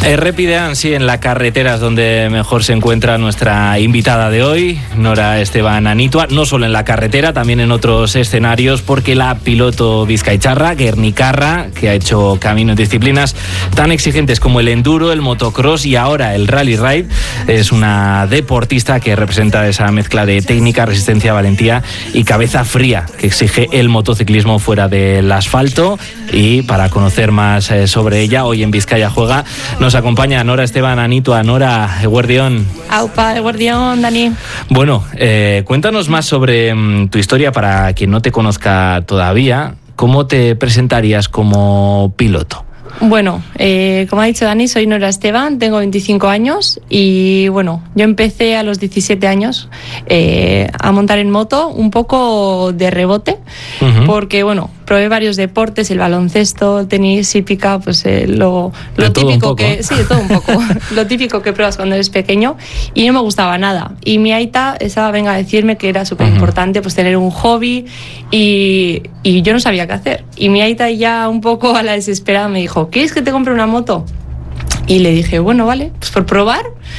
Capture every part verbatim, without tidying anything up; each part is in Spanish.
Errepidean, sí, en la carretera es donde mejor se encuentra nuestra invitada de hoy, Nora Esteban Anitua, no solo en la carretera, también en otros escenarios, porque la piloto bizkaitarra, guernicarra, que ha hecho camino en disciplinas tan exigentes como el enduro, el motocross y ahora el rally ride, es una deportista que representa esa mezcla de técnica, resistencia, valentía y cabeza fría que exige el motociclismo fuera del asfalto. Y para conocer más eh, sobre ella, hoy en Vizcaya Juega nos acompaña Nora Esteban Anitua. Nora, eguerdión. Aupa, eguerdión, Dani. Bueno, eh, cuéntanos más sobre mm, tu historia para quien no te conozca todavía. ¿Cómo te presentarías como piloto? Bueno, eh, como ha dicho Dani, soy Nora Esteban, tengo veinticinco años y bueno, yo empecé a los diecisiete años eh, a montar en moto un poco de rebote, uh-huh. porque bueno, probé varios deportes, el baloncesto, el tenis, hípica, pues eh, lo, lo típico que... Sí, de todo un poco. Lo típico que pruebas cuando eres pequeño y no me gustaba nada. Y mi aita, esa venga a decirme que era súper importante uh-huh. pues tener un hobby y, y yo no sabía qué hacer. Y mi aita ya un poco a la desesperada me dijo, ¿quieres que te compre una moto? Y le dije, bueno, vale, pues por probar.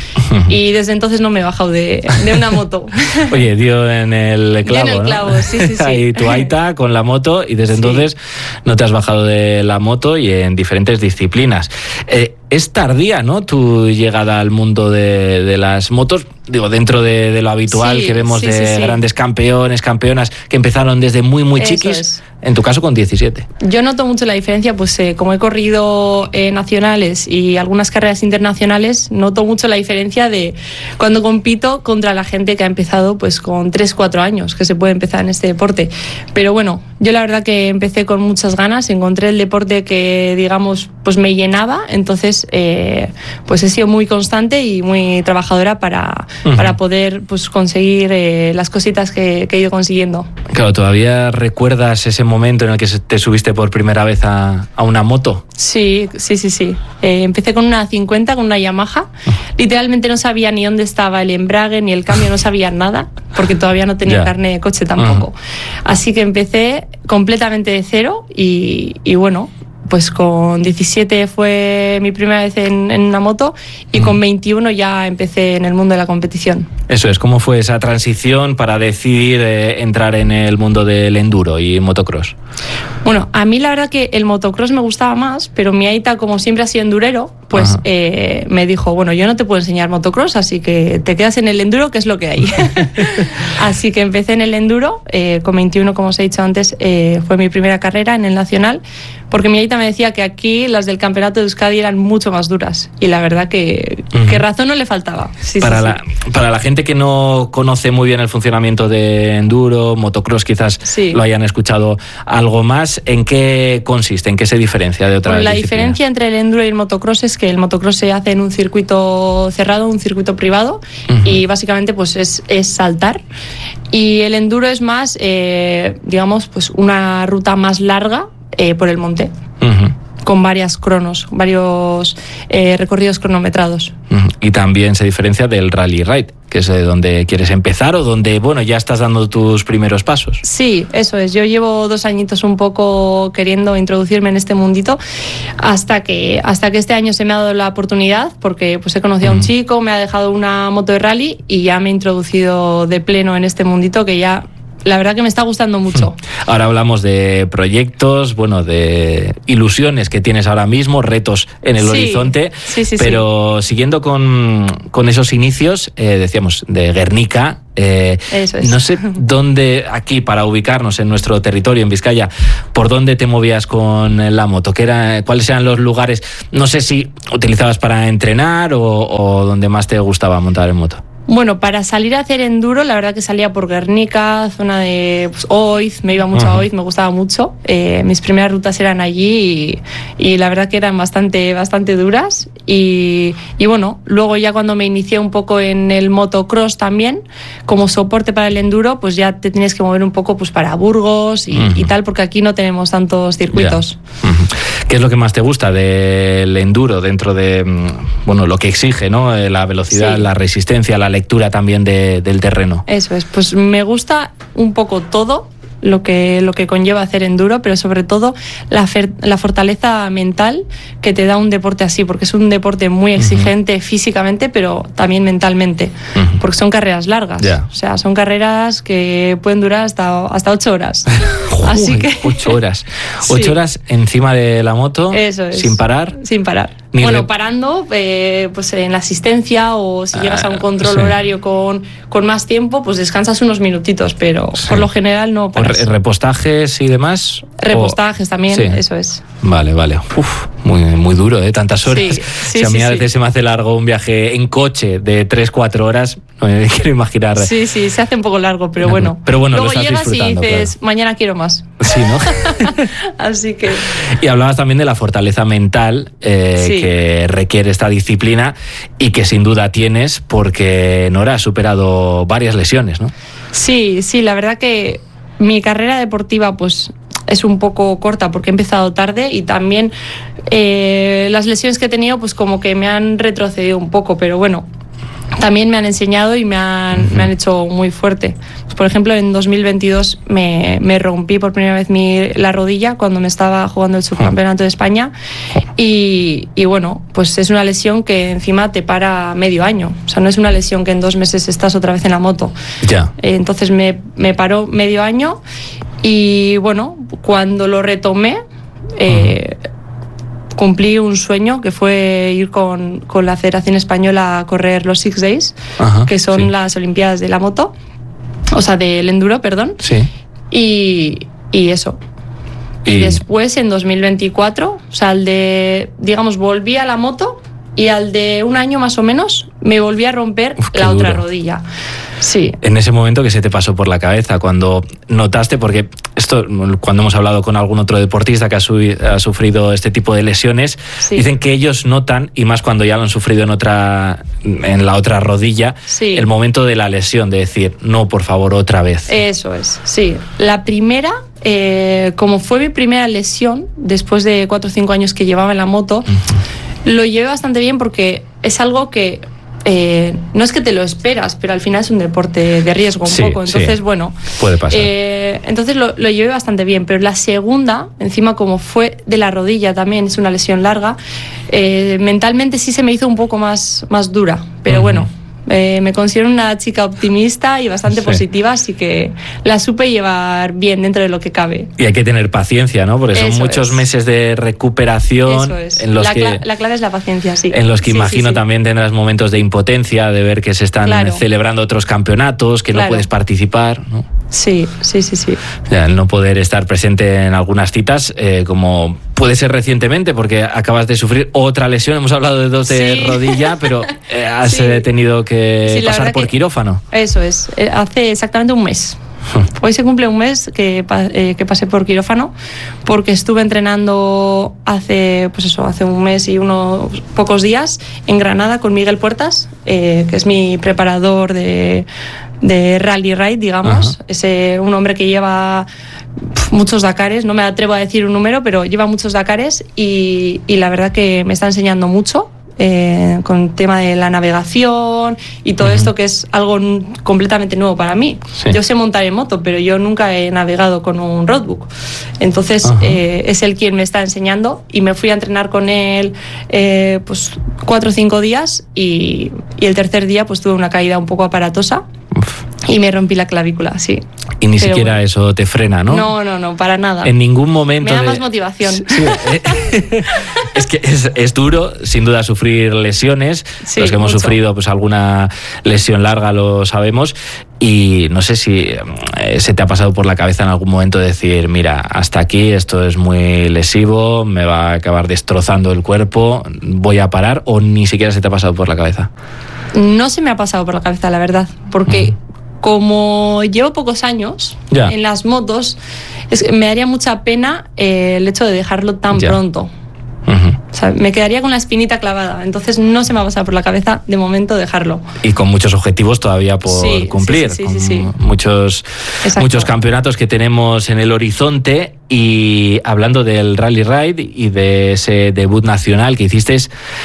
Y desde entonces no me he bajado de, de una moto. Oye, dio en el clavo, en el clavo, ¿no? sí, sí, sí. Ahí tu aita con la moto y desde sí. entonces no te has bajado de la moto y en diferentes disciplinas. Eh, es tardía, ¿no?, tu llegada al mundo de, de las motos, digo, dentro de, de lo habitual sí, que vemos sí, de sí, sí. grandes campeones, campeonas que empezaron desde muy, muy Eso chiquis. Es. En tu caso con diecisiete. Yo noto mucho la diferencia, pues eh, como he corrido eh, nacionales y algunas carreras internacionales, noto mucho la diferencia de cuando compito contra la gente que ha empezado pues con tres, cuatro años, que se puede empezar en este deporte. Pero bueno, yo la verdad que empecé con muchas ganas, encontré el deporte que, digamos, pues me llenaba, entonces eh, pues he sido muy constante y muy trabajadora para, uh-huh. para poder pues conseguir eh, las cositas que, que he ido consiguiendo. Claro, ¿todavía recuerdas ese momento en el que te subiste por primera vez a, a una moto? Sí, sí, sí, sí. Eh, empecé con una cincuenta, con una Yamaha. Literalmente no sabía ni dónde estaba el embrague ni el cambio, no sabía nada, porque todavía no tenía yeah. carne de coche tampoco. Uh-huh. Así que empecé completamente de cero y, y bueno, pues con diecisiete fue mi primera vez en, en una moto y con veintiuno ya empecé en el mundo de la competición. Eso es, ¿cómo fue esa transición para decidir eh, entrar en el mundo del enduro y motocross? Bueno, a mí la verdad que el motocross me gustaba más, pero mi aita, como siempre ha sido endurero, pues eh, me dijo, bueno, yo no te puedo enseñar motocross, así que te quedas en el enduro, que es lo que hay. Así que empecé en el enduro, eh, con veintiuno, como os he dicho antes, eh, fue mi primera carrera en el nacional, porque mi aita me decía que aquí las del campeonato de Euskadi eran mucho más duras, y la verdad que, uh-huh. que razón no le faltaba. Sí, para, sí, la, sí. para la gente que no conoce muy bien el funcionamiento de enduro, motocross, quizás sí. lo hayan escuchado algo más, ¿en qué consiste? ¿En qué se diferencia de otras bueno, la disciplinas? diferencia entre el enduro y el motocross es que el motocross se hace en un circuito cerrado, un circuito privado, uh-huh. y básicamente pues es, es saltar, y el enduro es más, eh, digamos, pues una ruta más larga eh, por el monte. Uh-huh. Con varias cronos, varios eh, recorridos cronometrados. Y también se diferencia del rally ride, que es de donde quieres empezar o donde, bueno, ya estás dando tus primeros pasos. Sí, eso es. Yo llevo dos añitos un poco queriendo introducirme en este mundito hasta que, hasta que este año se me ha dado la oportunidad, porque pues he conocido a un chico, me ha dejado una moto de rally y ya me he introducido de pleno en este mundito que ya... La verdad que me está gustando mucho. Ahora hablamos de proyectos, bueno, de ilusiones que tienes ahora mismo, retos en el sí, horizonte, sí, sí, pero sí. siguiendo con, con esos inicios, eh, decíamos, de Guernica, eh, Eso es. no sé dónde, aquí para ubicarnos en nuestro territorio, en Vizcaya, ¿por dónde te movías con la moto? ¿Qué era, ¿Cuáles eran los lugares? No sé si utilizabas para entrenar o, o donde más te gustaba montar en moto. Bueno, para salir a hacer enduro, la verdad que salía por Guernica, zona de pues, Oiz, me iba mucho uh-huh. a Oiz, me gustaba mucho. Eh, mis primeras rutas eran allí y, y la verdad que eran bastante, bastante duras. Y, y bueno, luego ya cuando me inicié un poco en el motocross también, como soporte para el enduro, pues ya te tienes que mover un poco pues para Burgos y, uh-huh. y tal, porque aquí no tenemos tantos circuitos. Yeah. Uh-huh. ¿Qué es lo que más te gusta del enduro dentro de, bueno, lo que exige, ¿no? La velocidad, sí. la resistencia, la lectura también de, del terreno? Eso es, pues me gusta un poco todo, lo que, lo que conlleva hacer enduro, pero sobre todo la, fer, la fortaleza mental que te da un deporte así, porque es un deporte muy exigente uh-huh. físicamente, pero también mentalmente, uh-huh. porque son carreras largas. Yeah. O sea, son carreras que pueden durar hasta, hasta ocho horas. Así que... Ocho horas. Ocho sí. horas encima de la moto, Eso es. sin parar. Sin parar. Ni bueno, re... parando eh, pues en la asistencia, o si llegas a un control sí. horario con, con más tiempo, pues descansas unos minutitos, pero sí. por lo general no paras. Re- ¿Repostajes y demás? Repostajes o... también, sí. eso es. Vale, vale. Uf, muy, muy duro, ¿eh? Tantas horas. Sí, sí, si a mí sí, a veces sí. se me hace largo un viaje en coche de tres cuatro horas, no me quiero imaginar. Sí, sí, se hace un poco largo, pero bueno. Pero bueno, luego lo estás llegas y dices, claro. mañana quiero más. Sí, ¿no? Así que... Y hablabas también de la fortaleza mental eh, sí. que requiere esta disciplina y que sin duda tienes, porque Nora ha superado varias lesiones, ¿no? Sí, sí, la verdad que mi carrera deportiva pues es un poco corta porque he empezado tarde, y también eh, las lesiones que he tenido pues como que me han retrocedido un poco, pero bueno, también me han enseñado y me han, uh-huh. me han hecho muy fuerte. Pues, por ejemplo, en dos mil veintidós me, me rompí por primera vez mi, la rodilla cuando me estaba jugando el subcampeonato de España, y, y bueno, pues es una lesión que encima te para medio año. O sea, no es una lesión que en dos meses estás otra vez en la moto. Ya. Entonces me, me paró medio año, y bueno, cuando lo retomé, eh, uh-huh. cumplí un sueño, que fue ir con, con la Federación Española a correr los Six Days, Ajá, que son sí. las Olimpiadas de la moto, o sea, del enduro, perdón. Sí. Y, y eso. Y... y después, en dos mil veinticuatro, o sea, al de, digamos, volví a la moto, y al de un año más o menos me volví a romper Uf, la otra duro. rodilla. Sí. En ese momento, ¿qué se te pasó por la cabeza cuando notaste? Porque esto, cuando hemos hablado con algún otro deportista que ha, su, ha sufrido este tipo de lesiones, sí. dicen que ellos notan, y más cuando ya lo han sufrido en otra, en la otra rodilla, sí. el momento de la lesión, de decir, no, por favor, otra vez. Eso es, sí. La primera, eh, como fue mi primera lesión, después de cuatro o cinco años que llevaba en la moto, uh-huh. lo llevé bastante bien, porque es algo que Eh, no es que te lo esperas, pero al final es un deporte de riesgo un sí, poco, entonces sí. bueno, puede pasar. Eh, entonces lo, lo llevé bastante bien, pero la segunda, encima como fue de la rodilla también, es una lesión larga, eh, mentalmente sí se me hizo un poco más, más dura, pero uh-huh. bueno, eh, me considero una chica optimista y bastante sí. positiva, así que la supe llevar bien dentro de lo que cabe. Y hay que tener paciencia, ¿no? Porque son Eso muchos es. meses de recuperación. Eso es. En los la, que, cla- la clave es la paciencia, sí. En los que sí, imagino sí, sí. también tendrás momentos de impotencia, de ver que se están claro. celebrando otros campeonatos, que claro. no puedes participar, ¿no? Sí, sí, sí, sí. Ya, el no poder estar presente en algunas citas, eh, como puede ser recientemente, porque acabas de sufrir otra lesión. Hemos hablado de dos de sí. rodilla, pero eh, has sí. tenido que sí, pasar por que, quirófano. Eso es, hace exactamente un mes. Hoy se cumple un mes que, eh, que pasé por quirófano, porque estuve entrenando hace, pues eso, hace un mes y unos pocos días en Granada con Miguel Puertas, eh, que es mi preparador de, de rally ride, digamos. Ajá. Es eh, un hombre que lleva muchos Dakares, no me atrevo a decir un número, pero lleva muchos Dakares, y, y la verdad que me está enseñando mucho. Eh, con el tema de la navegación y todo uh-huh. esto, que es algo n- completamente nuevo para mí. Sí. Yo sé montar en moto, pero yo nunca he navegado con un roadbook. Entonces uh-huh. eh, es él quien me está enseñando, y me fui a entrenar con él eh, pues cuatro o cinco días, y, y el tercer día pues tuve una caída un poco aparatosa. Uf. Y me rompí la clavícula, sí. Y ni Pero siquiera bueno. eso te frena, ¿no? No, no, no, para nada. En ningún momento. Me da de... más motivación. Sí, eh, es que es, es duro, sin duda, sufrir lesiones. Sí, los que hemos mucho. sufrido pues alguna lesión larga lo sabemos. Y no sé si eh, se te ha pasado por la cabeza en algún momento decir, mira, hasta aquí, esto es muy lesivo, me va a acabar destrozando el cuerpo, voy a parar, o ni siquiera se te ha pasado por la cabeza. No se me ha pasado por la cabeza, la verdad, porque mm. como llevo pocos años ya. en las motos, es, me daría mucha pena eh, el hecho de dejarlo tan ya. pronto. Uh-huh. O sea, me quedaría con la espinita clavada, entonces no se me ha pasado por la cabeza de momento dejarlo. Y con muchos objetivos todavía por sí, cumplir, sí, sí, con sí, sí. muchos, muchos campeonatos que tenemos en el horizonte. Y hablando del Rally Ride y de ese debut nacional que hiciste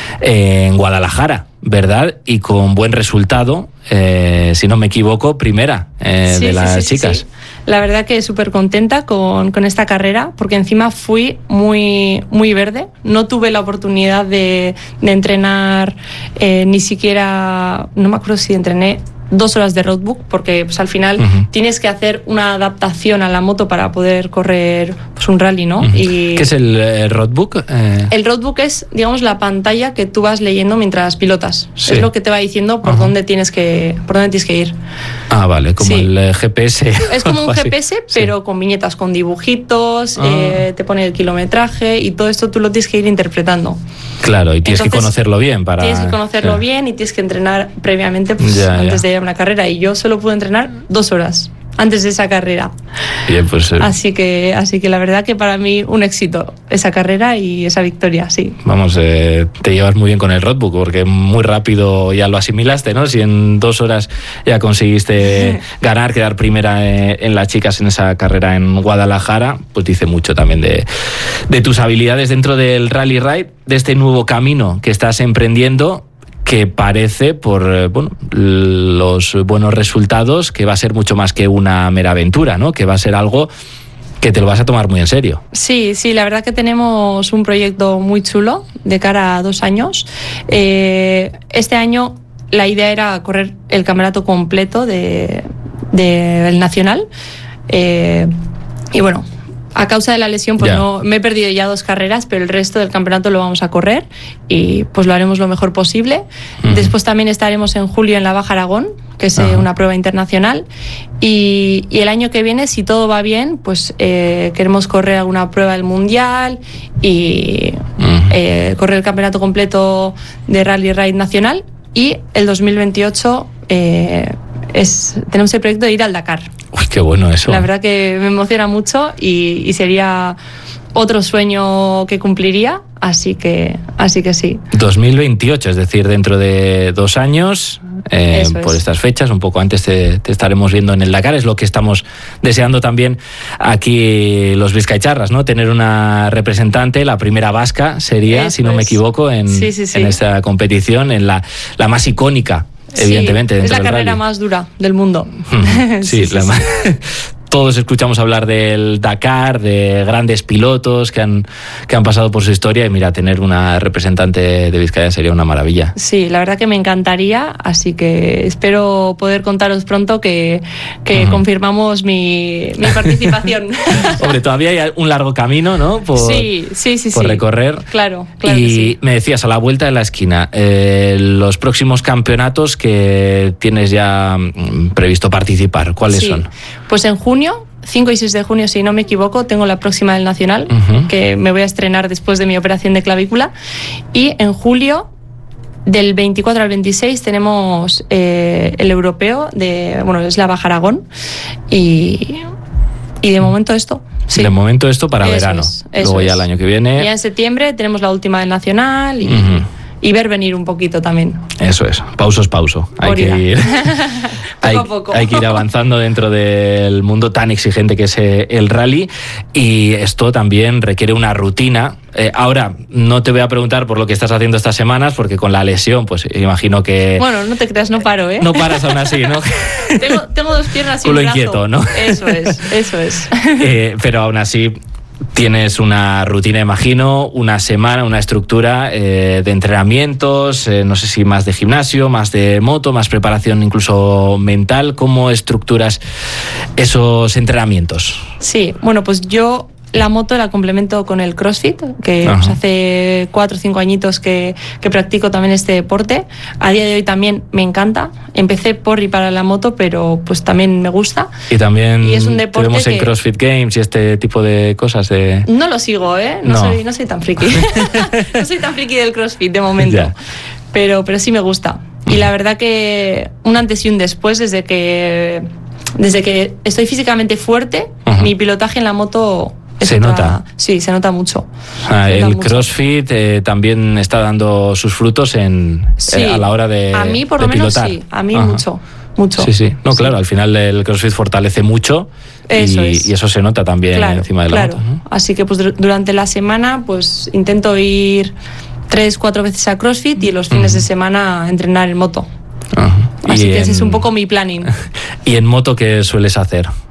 en Guadalajara, ¿verdad? Y con buen resultado, eh, si no me equivoco, primera eh, sí, de las sí, sí, chicas. Sí, sí. La verdad que súper contenta con, con esta carrera, porque encima fui muy, muy verde. No tuve la oportunidad de, de entrenar eh, ni siquiera, no me acuerdo si entrené dos horas de roadbook, porque pues, al final uh-huh. tienes que hacer una adaptación a la moto para poder correr pues, un rally, ¿no? Uh-huh. Y ¿qué es el, el roadbook? Eh... El roadbook es, digamos, la pantalla que tú vas leyendo mientras pilotas. Sí. Es lo que te va diciendo por, uh-huh. dónde tienes que, por dónde tienes que ir. Ah, vale, como sí. el eh, G P S. Es como un G P S, pero sí. con viñetas, con dibujitos, ah. eh, te pone el kilometraje y todo esto tú lo tienes que ir interpretando. Claro, y tienes Entonces, que conocerlo bien para... Tienes que conocerlo sí. bien y tienes que entrenar previamente pues, ya, antes ya. de ir a una carrera. Y yo solo pude entrenar dos horas antes de esa carrera. Bien, pues, eh. así que así que la verdad que para mí un éxito esa carrera y esa victoria, sí. Vamos, eh, te llevas muy bien con el roadbook porque muy rápido ya lo asimilaste, ¿no? Si en dos horas ya conseguiste ganar, quedar primera eh, en las chicas en esa carrera en Guadalajara, pues dice mucho también de, de tus habilidades dentro del Rally Ride, de este nuevo camino que estás emprendiendo, que parece, por bueno, los buenos resultados, que va a ser mucho más que una mera aventura, ¿no? Que va a ser algo que te lo vas a tomar muy en serio. Sí, sí, la verdad que tenemos un proyecto muy chulo de cara a dos años. Eh, este año la idea era correr el campeonato completo de, de, del Nacional. Eh, y bueno... A causa de la lesión, pues no me he perdido ya dos carreras, pero el resto del campeonato lo vamos a correr y pues lo haremos lo mejor posible. Uh-huh. Después también estaremos en julio en la Baja Aragón, que es uh-huh. una prueba internacional. Y, y el año que viene, si todo va bien, pues eh, queremos correr alguna prueba del Mundial y uh-huh. eh, correr el campeonato completo de Rally Ride Nacional. Y el dos mil veintiocho eh, es, tenemos el proyecto de ir al Dakar. Uy, qué bueno eso. La verdad que me emociona mucho y, y sería otro sueño que cumpliría, así que, así que sí. dos mil veintiocho, es decir, dentro de dos años, eh, por estas fechas, un poco antes te, te estaremos viendo en el Dakar. Es lo que estamos deseando también aquí los vizcaicharras, ¿no? Tener una representante, la primera vasca sería, eso si no es. me equivoco, en, sí, sí, sí. en esta competición, en la, la más icónica. Evidentemente, sí, es la carrera más dura del mundo. Sí, sí, la sí, más... sí. Todos escuchamos hablar del Dakar, de grandes pilotos que han, que han pasado por su historia, y mira, tener una representante de Vizcaya sería una maravilla. Sí, la verdad que me encantaría, así que espero poder contaros pronto que, que uh-huh. confirmamos mi, mi participación. Hombre, todavía hay un largo camino, ¿no? Por, sí, sí, sí. Por sí. recorrer. Claro, claro. Y que sí. me decías, a la vuelta de la esquina, eh, los próximos campeonatos que tienes ya previsto participar, ¿cuáles sí. son? Pues en junio, cinco y seis de junio, si no me equivoco, tengo la próxima del Nacional, uh-huh. que me voy a estrenar después de mi operación de clavícula. Y en julio, del veinticuatro al veintiséis, tenemos eh, el europeo, de bueno, es la Baja Aragón. Y, y de momento esto. Sí. De momento esto para eso verano. Es, Luego ya es. el año que viene. Ya en septiembre tenemos la última del Nacional y... Uh-huh. Y ver venir un poquito también. Eso es, pauso es pauso. Hay que ir, hay, poco a poco. hay que ir avanzando dentro del mundo tan exigente que es el rally, y esto también requiere una rutina. Eh, ahora, no te voy a preguntar por lo que estás haciendo estas semanas, porque con la lesión, pues imagino que... Bueno, no te creas, no paro, ¿eh? No paras aún así, ¿no? tengo, tengo dos piernas y un culo brazo. inquieto, ¿no? Eso es, eso es. Eh, pero aún así... Tienes una rutina, imagino, una semana, una estructura eh, de entrenamientos, eh, no sé si más de gimnasio, más de moto, más preparación incluso mental. ¿Cómo estructuras esos entrenamientos? Sí, bueno, pues yo la moto la complemento con el CrossFit, que pues, hace cuatro o cinco añitos que, que practico también este deporte. A día de hoy también me encanta. Empecé por y para la moto, pero pues también me gusta. Y también y es un deporte tenemos en que... CrossFit Games y este tipo de cosas. De... No lo sigo, ¿eh? No, no. Soy, no soy tan friki. No soy tan friki del CrossFit de momento. Yeah. Pero, pero sí me gusta. Y la verdad que un antes y un después, desde que, desde que estoy físicamente fuerte, uh-huh. mi pilotaje en la moto... Se otra, nota. Sí, se nota mucho. Ah, se el nota mucho. CrossFit eh, también está dando sus frutos en, sí, eh, a la hora de a mí por de lo menos pilotar. Sí, a mí Ajá. mucho, mucho. Sí, sí. No, sí. claro, al final el CrossFit fortalece mucho eso y, es. y eso se nota también claro, encima de la claro. moto, ¿no? Así que pues durante la semana pues intento ir tres, cuatro veces a CrossFit y los fines uh-huh. de semana entrenar en moto. Ajá. Así y que en, ese es un poco mi planning. ¿Y en moto qué sueles hacer?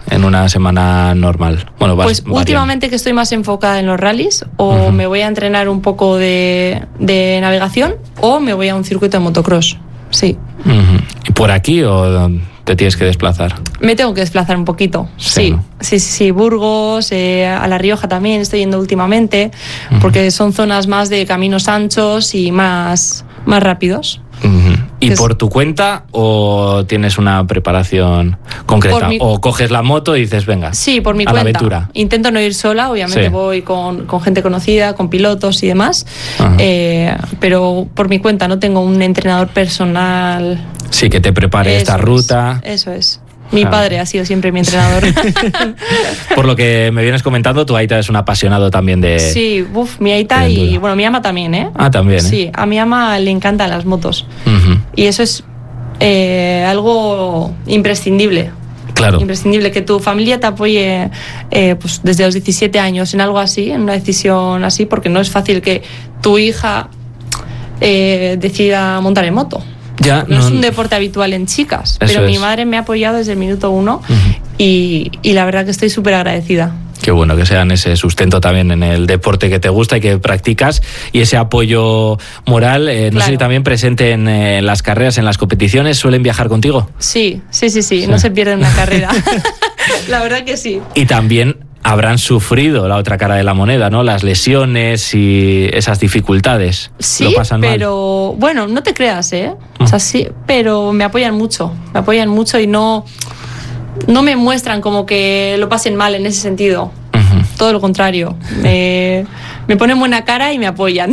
en una semana normal? Bueno, vas, pues variando. Últimamente que estoy más enfocada en los rallies, o uh-huh. me voy a entrenar un poco de, de navegación, o me voy a un circuito de motocross. Sí. Uh-huh. ¿Y por aquí o te tienes que desplazar? Me tengo que desplazar un poquito. Sí, sí, ¿no? sí, sí, sí. Burgos, eh, a La Rioja también estoy yendo últimamente, uh-huh. porque son zonas más de caminos anchos y más, más rápidos. Uh-huh. ¿Y por tu cuenta o tienes una preparación concreta? Mi... ¿O coges la moto y dices, venga, sí, por mi a cuenta. La aventura? Intento no ir sola, obviamente sí. voy con, con gente conocida, con pilotos y demás, uh-huh. eh, pero por mi cuenta, no tengo un entrenador personal. Sí, que te prepare eso esta es, ruta. Eso es. Mi ah. padre ha sido siempre mi entrenador. Por lo que me vienes comentando, tu aita es un apasionado también de... Sí, uf, mi aita y, bueno, mi ama también, ¿eh? Ah, también, ¿eh? Sí, a mi ama le encantan las motos. Uh-huh. Y eso es eh, algo imprescindible. Claro. Imprescindible, que tu familia te apoye eh, pues desde los diecisiete años en algo así, en una decisión así, porque no es fácil que tu hija eh, decida montar en moto. Ya, no, no es un deporte habitual en chicas, pero es. mi madre me ha apoyado desde el minuto uno uh-huh. y, y la verdad que estoy súper agradecida. Qué bueno que sean ese sustento también en el deporte que te gusta y que practicas, y ese apoyo moral, eh, no claro. sé si también presente en eh, las carreras, en las competiciones. ¿Suelen viajar contigo? Sí, sí, sí, sí, sí. No se pierde una carrera. La verdad que sí. Y también habrán sufrido la otra cara de la moneda, ¿no? Las lesiones y esas dificultades. Sí, lo pasan pero mal. Bueno, no te creas, ¿eh? O sea, sí, pero me apoyan mucho, me apoyan mucho y no, no me muestran como que lo pasen mal en ese sentido. Uh-huh. Todo lo contrario. Me, me ponen buena cara y me apoyan.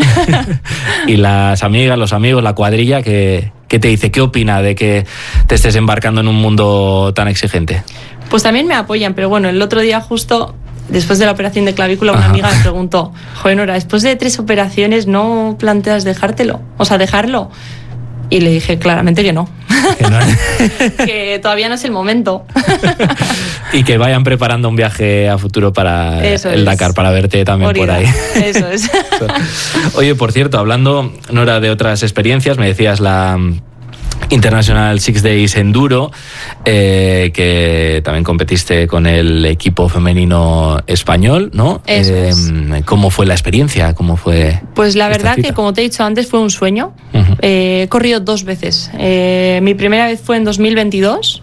Y las amigas, los amigos, la cuadrilla, ¿qué, qué te dice? ¿Qué opina de que te estés embarcando en un mundo tan exigente? Pues también me apoyan, pero bueno, el otro día justo después de la operación de clavícula una Ajá. amiga me preguntó, joder Nora, después de tres operaciones ¿no planteas dejártelo? O sea, dejarlo. Y le dije claramente que no. Que, no. Que todavía no es el momento. Y que vayan preparando un viaje a futuro para Eso el es. Dakar, para verte también Morida. Por ahí. Eso es. Oye, por cierto, hablando, Nora, de otras experiencias, me decías la International Six Days Enduro, eh, que también competiste con el equipo femenino español, ¿no? Eso eh, es. ¿Cómo fue la experiencia? ¿Cómo fue? Pues la verdad que, como te he dicho antes, fue un sueño. Uh-huh. Eh, he corrido dos veces. Eh, mi primera vez fue en dos mil veintidós,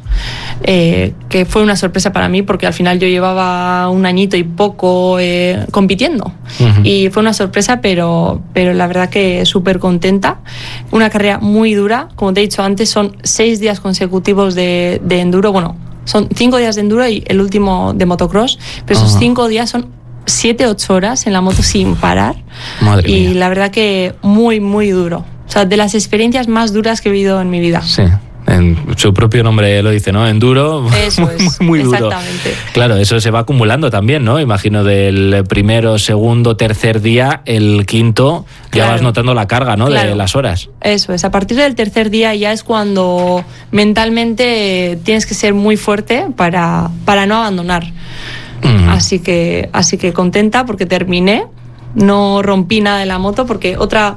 eh, que fue una sorpresa para mí porque al final yo llevaba un añito y poco eh, compitiendo. Uh-huh. Y fue una sorpresa, pero, pero la verdad que súper contenta. Una carrera muy dura, como te he dicho antes, son seis días consecutivos de, de enduro. Bueno, son cinco días de enduro y el último de motocross, pero esos uh-huh. cinco días son siete, ocho horas en la moto sin parar. Madre y mía. La verdad que muy, muy duro. O sea, de las experiencias más duras que he vivido en mi vida. Sí. En su propio nombre lo dice, ¿no? Enduro. Eso es, muy, muy duro. Exactamente. Claro, eso se va acumulando también, ¿no? Imagino del primero, segundo, tercer día, el quinto, claro. ya vas notando la carga, ¿no? Claro. De las horas. Eso es, a partir del tercer día ya es cuando mentalmente tienes que ser muy fuerte para, para no abandonar. Uh-huh. Así que, así que contenta porque terminé, no rompí nada de la moto, porque otra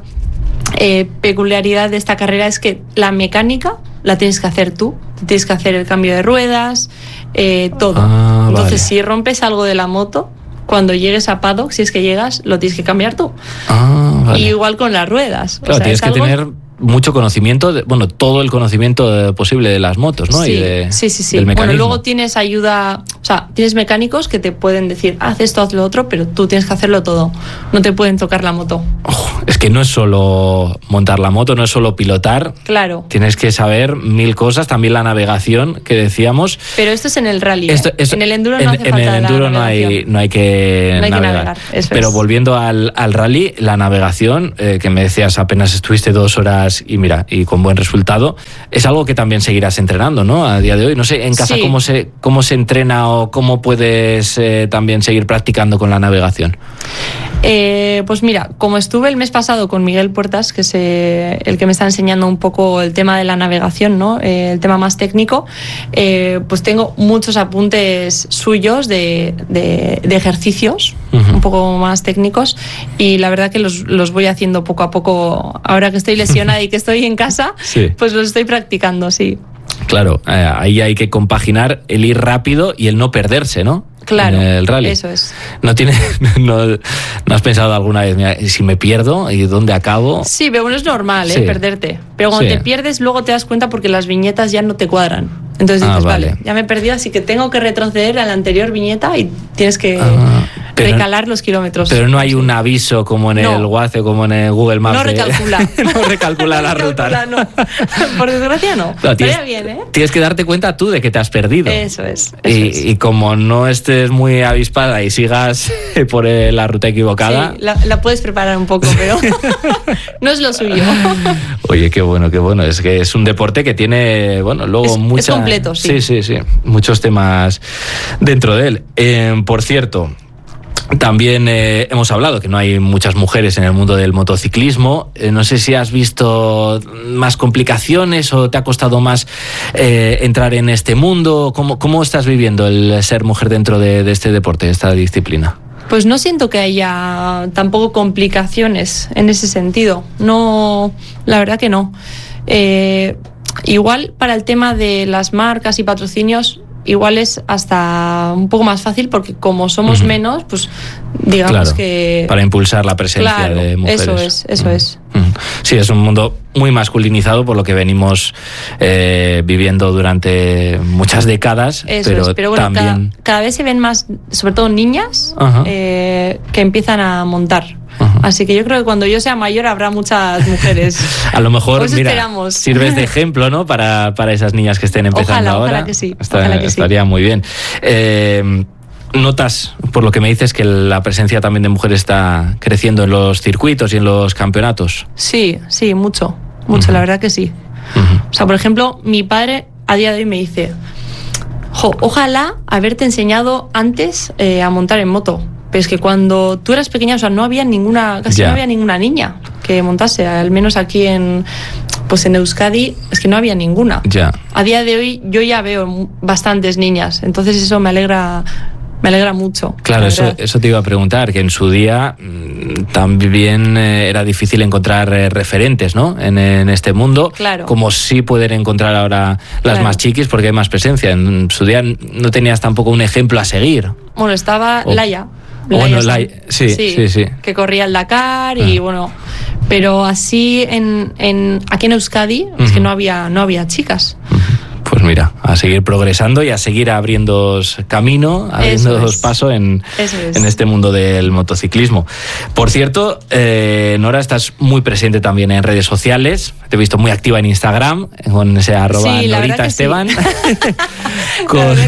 eh, peculiaridad de esta carrera es que la mecánica la tienes que hacer tú, tienes que hacer el cambio de ruedas, eh, todo. Ah, Entonces, vale. si rompes algo de la moto, cuando llegues a paddock, si es que llegas, lo tienes que cambiar tú. Ah, vale. Y igual con las ruedas. Claro, o sea, tienes que algo... tener mucho conocimiento, de, bueno, todo el conocimiento posible de las motos, ¿no? Sí, y de, sí, sí, sí. Del bueno, mecanismo. luego tienes ayuda, o sea, tienes mecánicos que te pueden decir, haz esto, haz lo otro, pero tú tienes que hacerlo todo. No te pueden tocar la moto. Oh, es que no es solo montar la moto, no es solo pilotar. Claro. Tienes que saber mil cosas, también la navegación que decíamos. Pero esto es en el rally. Esto, ¿eh? esto, en el enduro no en, hace en falta el enduro la no hay, no hay que no hay navegar. Que navegar eso Pero es. volviendo al, al rally, la navegación, eh, que me decías apenas estuviste dos horas y mira, y con buen resultado, es algo que también seguirás entrenando, ¿no? A día de hoy. No sé, en casa sí. cómo se cómo se entrena o cómo puedes eh, también seguir practicando con la navegación. Eh, pues mira, como estuve el mes pasado con Miguel Puertas, que es eh, el que me está enseñando un poco el tema de la navegación, ¿no? Eh, el tema más técnico, eh, pues tengo muchos apuntes suyos de, de, de ejercicios, uh-huh. un poco más técnicos, y la verdad que los, los voy haciendo poco a poco. Ahora que estoy lesionada y que estoy en casa, sí. pues los estoy practicando, sí. Claro, eh, ahí hay que compaginar el ir rápido y el no perderse, ¿no? Claro, en el rally. Eso es. ¿No, tiene, no, ¿No has pensado alguna vez, mira, si me pierdo y dónde acabo? Sí, pero bueno, es normal, sí. ¿eh? Perderte. Pero cuando sí. te pierdes, luego te das cuenta porque las viñetas ya no te cuadran. Entonces dices, ah, vale. vale, ya me he perdido, así que tengo que retroceder a la anterior viñeta y tienes que ah, recalar pero, los kilómetros. Pero no hay un aviso como en no. el Waze o como en el Google Maps. No recalcula. De, no recalcula la no ruta. Recalcula, no. Por desgracia no. no tienes, bien, ¿eh? Tienes que darte cuenta tú de que te has perdido. Eso es. Eso y, es. y como no estés muy avispada y sigas por la ruta equivocada... Sí, la, la puedes preparar un poco, pero no es lo suyo. Oye, qué bueno, qué bueno. Es que es un deporte que tiene, bueno, luego es, mucha... Es completo, sí. Sí, sí, sí. Muchos temas dentro de él. Eh, por cierto, también eh, hemos hablado que no hay muchas mujeres en el mundo del motociclismo. Eh, no sé si has visto más complicaciones o te ha costado más eh, entrar en este mundo. ¿Cómo, cómo estás viviendo el ser mujer dentro de, de este deporte, de esta disciplina? Pues no siento que haya tampoco complicaciones en ese sentido. No, la verdad que no. Eh, igual para el tema de las marcas y patrocinios, igual es hasta un poco más fácil porque como somos uh-huh. menos, pues digamos claro, que... para impulsar la presencia claro, de mujeres. Eso es, eso uh-huh. es. Uh-huh. Sí, es un mundo muy masculinizado por lo que venimos eh, viviendo durante muchas décadas. Eso pero, es, pero bueno, también... cada, cada vez se ven más, sobre todo niñas, uh-huh. eh, que empiezan a montar. Uh-huh. Así que yo creo que cuando yo sea mayor habrá muchas mujeres. A lo mejor, pues mira, esperamos. Sirves de ejemplo, ¿no? Para, para esas niñas que estén empezando ojalá, ahora. Ojalá que sí. Está, ojalá que estaría sí. muy bien. Eh, Notas, por lo que me dices, que la presencia también de mujeres está creciendo en los circuitos y en los campeonatos. Sí, sí, mucho. Mucho, uh-huh. la verdad que sí. Uh-huh. O sea, por ejemplo, mi padre a día de hoy me dice, jo, ojalá haberte enseñado antes eh, a montar en moto. Pero es que cuando tú eras pequeña, o sea, no había ninguna, casi ya. no había ninguna niña que montase, al menos aquí en, pues en Euskadi, es que no había ninguna. Ya. A día de hoy yo ya veo bastantes niñas, entonces eso me alegra, me alegra mucho. Claro, eso, eso te iba a preguntar, que en su día mmm, también eh, era difícil encontrar eh, referentes, ¿no? En, en este mundo, claro. como sí pueden encontrar ahora las claro. más chiquis, porque hay más presencia. En su día no tenías tampoco un ejemplo a seguir. Bueno, estaba o... Laia. Bueno, la, sí, sí, sí, sí. Que corría el Dakar y ah. bueno, pero así en, en aquí en Euskadi uh-huh. es que no había, no había chicas. Uh-huh. Pues mira, a seguir progresando y a seguir abriendo camino, abriendo es. paso en, es. en este mundo del motociclismo. Por cierto, eh, Nora, estás muy presente también en redes sociales. Te he visto muy activa en Instagram, con ese arroba sí, Norita Esteban. Sí. con,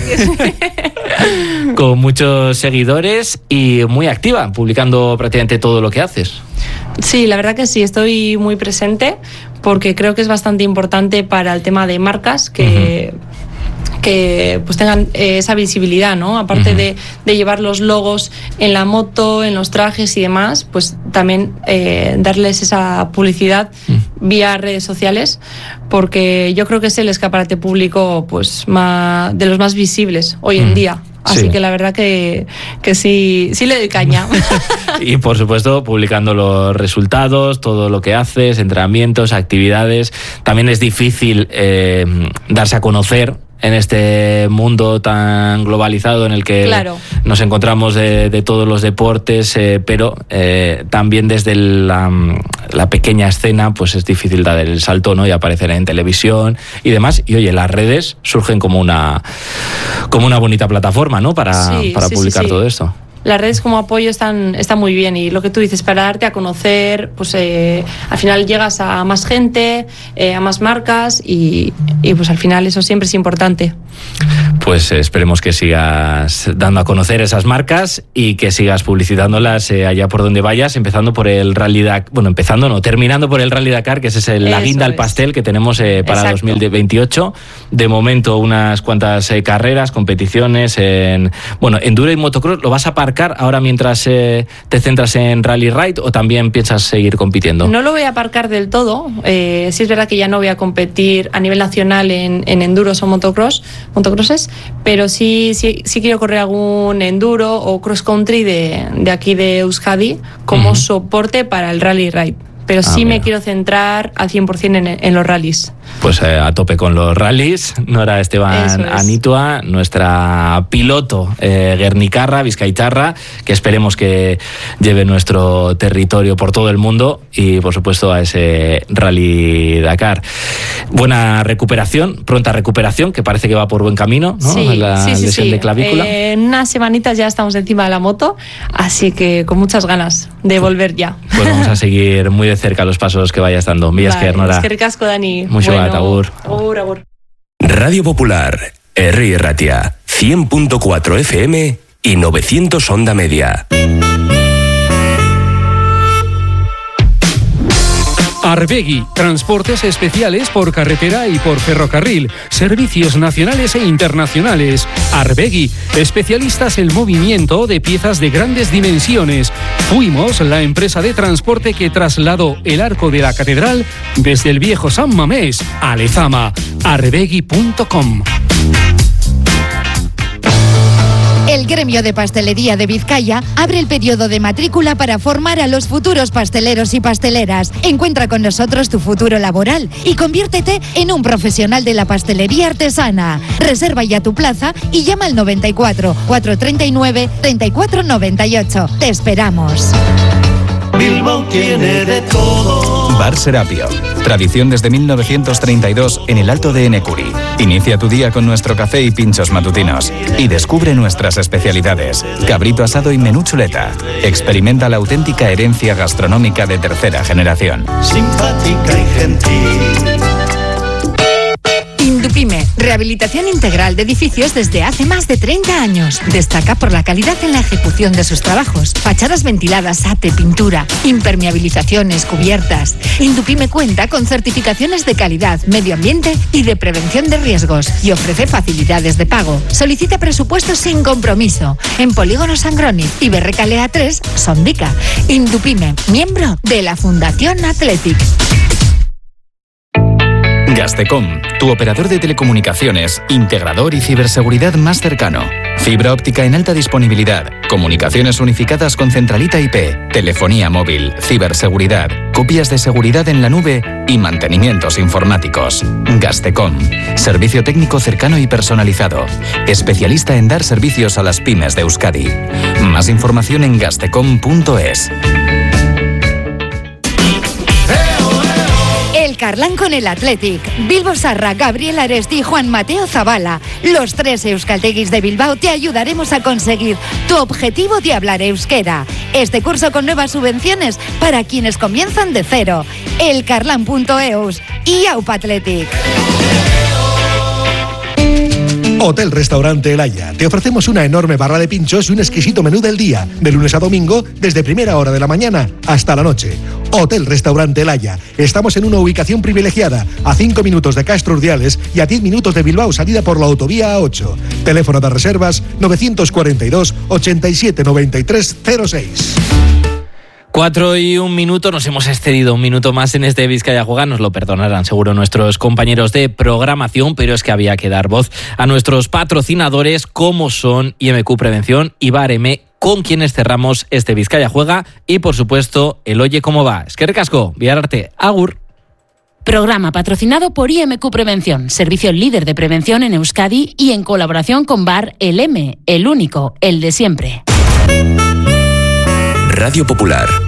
sí. con muchos seguidores y muy activa, publicando prácticamente todo lo que haces. Sí, la verdad que sí, estoy muy presente porque creo que es bastante importante para el tema de marcas que, uh-huh. que pues tengan eh, esa visibilidad, ¿no? Aparte uh-huh. de, de llevar los logos en la moto, en los trajes y demás, pues también eh, darles esa publicidad uh-huh. vía redes sociales, porque yo creo que es el escaparate público pues más, de los más visibles hoy en uh-huh. día. Así sí. que la verdad que, que sí, sí le doy caña. Y por supuesto publicando los resultados, todo lo que haces, entrenamientos, actividades. También es difícil eh, darse a conocer en este mundo tan globalizado en el que claro. nos encontramos de, de todos los deportes, eh, pero eh, también desde la, la pequeña escena pues es difícil dar el salto, ¿no? Y aparecer en televisión y demás. Y oye, las redes surgen como una como una bonita plataforma, ¿no? Para, sí, para sí, publicar sí, sí. todo esto. Las redes como apoyo están, están muy bien y lo que tú dices, para darte a conocer, pues eh, al final llegas a más gente, eh, a más marcas y, y pues al final eso siempre es importante. Pues eh, esperemos que sigas dando a conocer esas marcas y que sigas publicitándolas eh, allá por donde vayas, empezando por el Rally Dakar, bueno, empezando no, terminando por el Rally Dakar, que ese es el, la guinda al pastel que tenemos eh, para Exacto. dos mil veintiocho. De momento unas cuantas eh, carreras, competiciones en, bueno, enduro y motocross. ¿Lo vas a aparcar ahora mientras eh, te centras en Rally Ride o también piensas seguir compitiendo? No lo voy a aparcar del todo. Eh, sí es verdad que ya no voy a competir a nivel nacional en, en enduros o motocross, motocrosses, pero sí, sí, sí quiero correr algún enduro o cross country de, de aquí de Euskadi como uh-huh. soporte para el Rally Ride. pero sí Ah, me mira. quiero centrar al cien por ciento en, en los rallies. Pues eh, a tope con los rallies. Nora Esteban Eso es. Anitua, nuestra piloto eh, guernicarra, vizcaitarra, que esperemos que lleve nuestro territorio por todo el mundo y, por supuesto, a ese Rally Dakar. Buena recuperación, pronta recuperación, que parece que va por buen camino, ¿no? Sí, La sí, sí, lesión sí. de clavícula. Eh, en unas semanitas ya estamos encima de la moto, así que con muchas ganas de volver ya. Pues vamos a seguir muy de cerca los pasos que vayas dando. Mila esker, Nora. Eskerrik asko, Dani. Mucho bat, agur. Agur, agur. Radio Popular, Herri Ratia, cien punto cuatro F M y novecientos onda media. Arbegui, transportes especiales por carretera y por ferrocarril, servicios nacionales e internacionales. Arbegui, especialistas en movimiento de piezas de grandes dimensiones. Fuimos la empresa de transporte que trasladó el arco de la catedral desde el viejo San Mamés a Lezama. arbegui punto com. El gremio de pastelería de Vizcaya abre el periodo de matrícula para formar a los futuros pasteleros y pasteleras. Encuentra con nosotros tu futuro laboral y conviértete en un profesional de la pastelería artesana. Reserva ya tu plaza y llama al noventa y cuatro, cuatrocientos treinta y nueve, treinta y cuatro noventa y ocho. Te esperamos. Bilbao tiene de todo. Bar Serapio. Tradición desde mil novecientos treinta y dos en el Alto de Enecuri. Inicia tu día con nuestro café y pinchos matutinos. Y descubre nuestras especialidades. Cabrito asado y menú chuleta. Experimenta la auténtica herencia gastronómica de tercera generación. Simpática y gentil. Indupime, rehabilitación integral de edificios desde hace más de treinta años. Destaca por la calidad en la ejecución de sus trabajos. Fachadas ventiladas, ate, pintura, impermeabilizaciones, cubiertas. Indupime cuenta con certificaciones de calidad, medio ambiente y de prevención de riesgos y ofrece facilidades de pago. Solicita presupuestos sin compromiso en Polígono Sangroniz y Berrecalea tres, Sondica. Indupime, miembro de la Fundación Athletic. Gastecom, tu operador de telecomunicaciones, integrador y ciberseguridad más cercano. Fibra óptica en alta disponibilidad, comunicaciones unificadas con centralita I P, telefonía móvil, ciberseguridad, copias de seguridad en la nube y mantenimientos informáticos. Gastecom, servicio técnico cercano y personalizado, especialista en dar servicios a las pymes de Euskadi. Más información en gastecom punto es. El Carlán con el Athletic. Bilbo Sarra, Gabriel Aresti y Juan Mateo Zabala. Los tres euskalteguis de Bilbao te ayudaremos a conseguir tu objetivo de hablar euskera. Este curso con nuevas subvenciones para quienes comienzan de cero. elcarlan punto eus y Aupa Athletic. Hotel Restaurante El Haya. Te ofrecemos una enorme barra de pinchos y un exquisito menú del día, de lunes a domingo, desde primera hora de la mañana hasta la noche. Hotel Restaurante El Haya. Estamos en una ubicación privilegiada, a cinco minutos de Castro Urdiales y a diez minutos de Bilbao, salida por la autovía A ocho. Teléfono de reservas novecientos cuarenta y dos, ochenta y siete, noventa y tres, cero seis. Cuatro y un minuto, nos hemos excedido un minuto más en este Vizcaya Juega, nos lo perdonarán seguro nuestros compañeros de programación, pero es que había que dar voz a nuestros patrocinadores como son I M Q Prevención y Bar M, con quienes cerramos este Vizcaya Juega y por supuesto el Oye Cómo Va. Eskerrik asko, bihar arte, agur. Programa patrocinado por I M Q Prevención, servicio líder de prevención en Euskadi y en colaboración con Bar El M, el único, el de siempre. Radio Popular.